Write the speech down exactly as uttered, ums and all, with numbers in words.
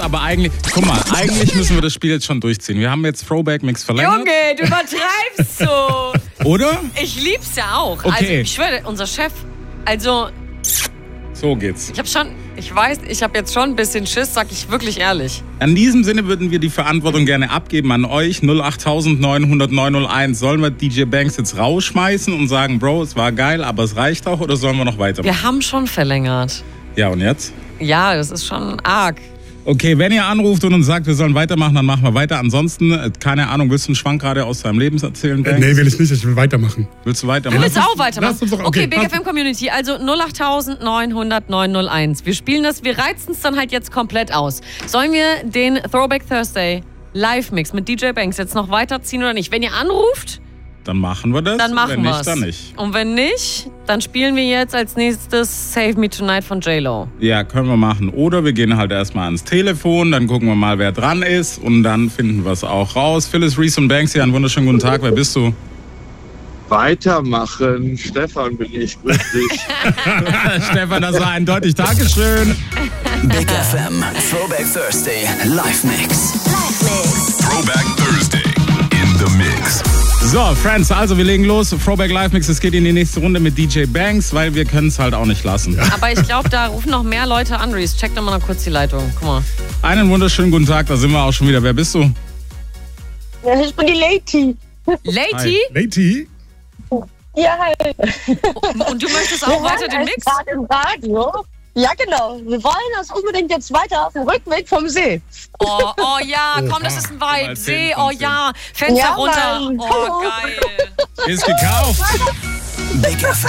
Aber eigentlich, guck mal, eigentlich müssen wir das Spiel jetzt schon durchziehen. Wir haben jetzt Throwback-Mix verlängert. Junge, du übertreibst so. Oder? Ich lieb's ja auch. Okay. Also ich schwöre, unser Chef, also So geht's. ich hab schon, ich weiß, ich habe jetzt schon ein bisschen Schiss, sag ich wirklich ehrlich. In diesem Sinne würden wir die Verantwortung gerne abgeben an euch. null acht neun null null neun null eins. Sollen wir D J Banks jetzt rausschmeißen und sagen, Bro, es war geil, aber es reicht auch, oder sollen wir noch weitermachen? Wir haben schon verlängert. Ja, und jetzt? Ja, das ist schon arg. Okay, wenn ihr anruft und uns sagt, wir sollen weitermachen, dann machen wir weiter. Ansonsten, äh, keine Ahnung, willst du einen Schwank gerade aus deinem Leben erzählen, Banks? Äh, nee, will ich nicht. Ich will weitermachen. Willst du Du weitermachen? willst auch weitermachen? Lass uns doch- okay, okay, Big F M Community, also null acht neun null null neun null eins. Wir spielen das, wir reizen es dann halt jetzt komplett aus. Sollen wir den Throwback Thursday Live-Mix mit D J Banks jetzt noch weiterziehen oder nicht? Wenn ihr anruft, Dann machen wir das. dann machen wenn wir nicht, es. dann nicht. Und wenn nicht, dann spielen wir jetzt als nächstes Save Me Tonight von J-Lo. Ja, können wir machen. Oder wir gehen halt erstmal ans Telefon, dann gucken wir mal, wer dran ist und dann finden wir es auch raus. Phyllis, Reese und Banks hier, einen wunderschönen guten Tag. Wer bist du? Weitermachen. Stefan bin ich. Grüß dich. Stefan, das war eindeutig. Dankeschön. Big F M Throwback Thursday Live Mix. Live Mix. Throwback Thursday in the Mix. So, Friends, also wir legen los. Throwback Live Mix, es geht in die nächste Runde mit D J Banks, weil wir können es halt auch nicht lassen. Aber ich glaube, da rufen noch mehr Leute an, Reese. Check doch mal noch kurz die Leitung. Guck mal. Einen wunderschönen guten Tag, da sind wir auch schon wieder. Wer bist du? Ja, ich bin die Lady. Lady? Lady? Ja, hi. Und du möchtest auch Wir weiter hören den euch Mix? gerade im Radio. Ja, genau. Wir wollen das unbedingt jetzt weiter auf dem Rückweg vom See. Oh, oh ja, komm, Oha. das ist ein Mal Vibe. zehn See, von oh zehn. ja. Fenster Ja, runter. Mann. Oh, geil. Ist gekauft. Big F